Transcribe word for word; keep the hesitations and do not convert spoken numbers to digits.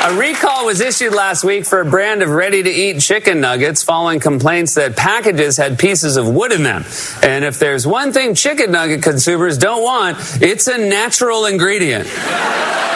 A recall was issued last week for a brand of ready-to-eat chicken nuggets following complaints that packages had pieces of wood in them. And if there's one thing chicken nugget consumers don't want, it's a natural ingredient.